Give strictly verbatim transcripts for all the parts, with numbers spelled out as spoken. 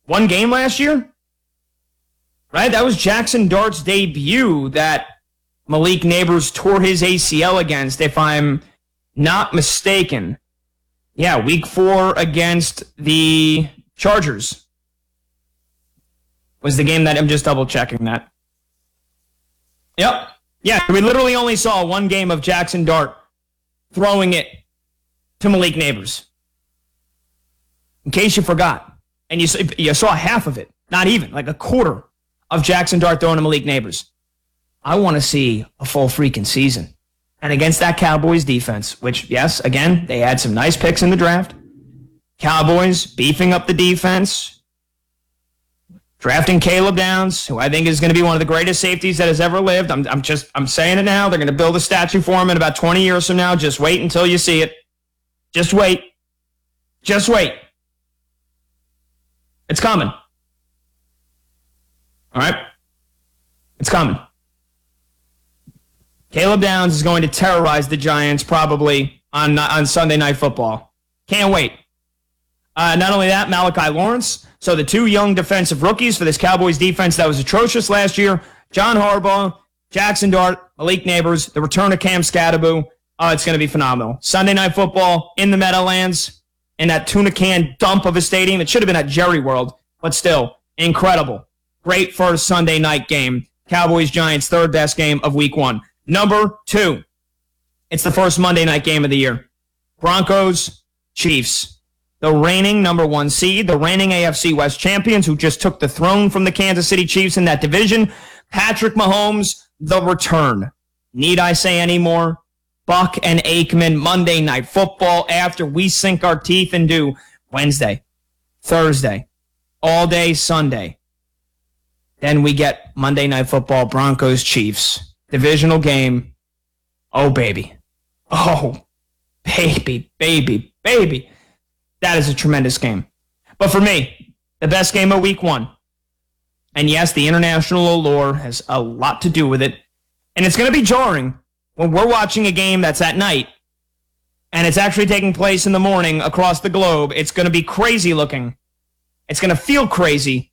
One game last year? Right? That was Jackson Dart's debut that Malik Neighbors tore his A C L against, if I'm not mistaken. Yeah, week four against the Chargers was the game that I'm just double checking that. Yep. Yeah, we literally only saw one game of Jackson Dart throwing it to Malik Neighbors. In case you forgot. And you, you saw half of it. Not even, like a quarter of Jackson Dart throwing to Malik Neighbors. I want to see a full freaking season. And against that Cowboys defense, which, yes, again, they had some nice picks in the draft. Cowboys beefing up the defense. Drafting Caleb Downs, who I think is going to be one of the greatest safeties that has ever lived. I'm, I'm just, I'm saying it now. They're going to build a statue for him in about twenty years from now. Just wait until you see it. Just wait. Just wait. It's coming. All right? It's coming. Caleb Downs is going to terrorize the Giants probably on, on Sunday Night Football. Can't wait. Uh, not only that, Malachi Lawrence. So the two young defensive rookies for this Cowboys defense that was atrocious last year, John Harbaugh, Jackson Dart, Malik Neighbors, the return of Cam Scadaboo. Oh, it's going to be phenomenal. Sunday Night Football in the Meadowlands in that tuna can dump of a stadium. It should have been at Jerry World, but still, incredible. Great first Sunday night game. Cowboys-Giants, third best game of week one. Number two, it's the first Monday night game of the year. Broncos-Chiefs. The reigning number one seed, the reigning A F C West champions who just took the throne from the Kansas City Chiefs in that division. Patrick Mahomes, the return. Need I say any more? Buck and Aikman, Monday Night Football after we sink our teeth into Wednesday, Thursday, all day Sunday. Then we get Monday Night Football, Broncos, Chiefs. Divisional game. Oh, baby. Oh, baby, baby, baby. That is a tremendous game. But for me, the best game of week one. And yes, the international allure has a lot to do with it. And it's going to be jarring when we're watching a game that's at night and it's actually taking place in the morning across the globe. It's going to be crazy looking. It's going to feel crazy.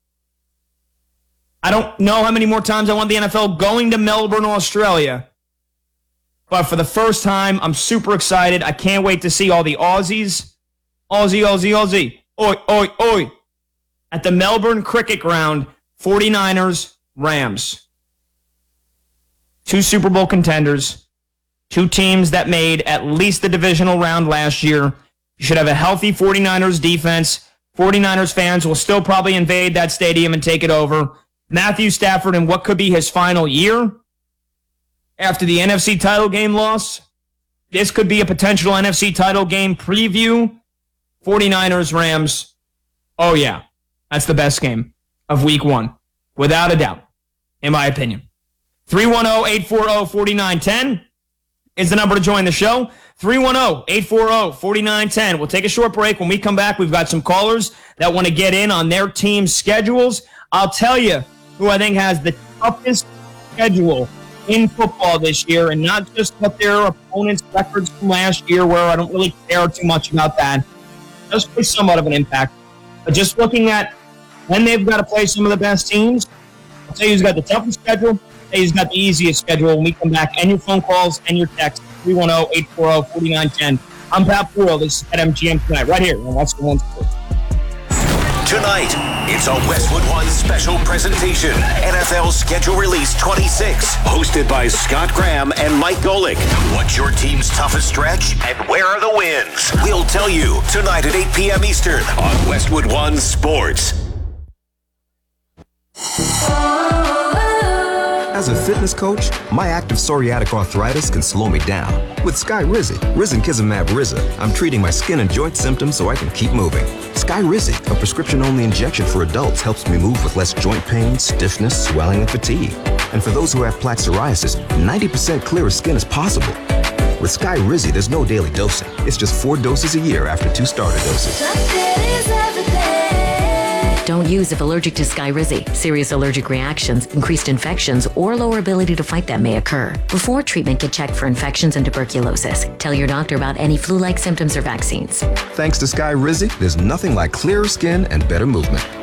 I don't know how many more times I want the N F L going to Melbourne, Australia. But for the first time, I'm super excited. I can't wait to see all the Aussies. Aussie, Aussie, Aussie. Oi, oi, oi. At the Melbourne Cricket Ground, forty-niners, Rams. Two Super Bowl contenders. Two teams that made at least the divisional round last year. You should have a healthy forty-niners defense. forty-niners fans will still probably invade that stadium and take it over. Matthew Stafford in what could be his final year after the N F C title game loss. This could be a potential N F C title game preview. forty-niners, Rams. Oh, yeah. That's the best game of week one. Without a doubt, in my opinion. three one zero, eight four zero, four nine one zero is the number to join the show. three one zero, eight four zero, four nine one zero. We'll take a short break. When we come back, we've got some callers that want to get in on their team's schedules. I'll tell you who I think has the toughest schedule in football this year, and not just what their opponents' records from last year, where I don't really care too much about that. Does play somewhat of an impact. But just looking at when they've got to play some of the best teams, I'll tell you who's got the toughest schedule, I'll tell you who's got the easiest schedule when we come back, and your phone calls and your texts, three one zero, eight four zero, four nine one zero. I'm Pat Poole. This is at M G M Tonight, right here on Westwood One Sports. Tonight, it's a Westwood One special presentation. N F L Schedule Release twenty-six, hosted by Scott Graham and Mike Golick. What's your team's toughest stretch, and where are the wins? We'll tell you tonight at eight p.m. Eastern on Westwood One Sports. As a fitness coach, my active psoriatic arthritis can slow me down. With Skyrizi, Risankizumab Riza, I'm treating my skin and joint symptoms so I can keep moving. Skyrizi, a prescription-only injection for adults, helps me move with less joint pain, stiffness, swelling, and fatigue. And for those who have plaque psoriasis, ninety percent clearer skin is possible. With Skyrizi, there's no daily dosing. It's just four doses a year after two starter doses. Don't use if allergic to Skyrizi. Serious allergic reactions, increased infections, or lower ability to fight them may occur. Before treatment, get checked for infections and tuberculosis. Tell your doctor about any flu-like symptoms or vaccines. Thanks to Skyrizi, there's nothing like clearer skin and better movement.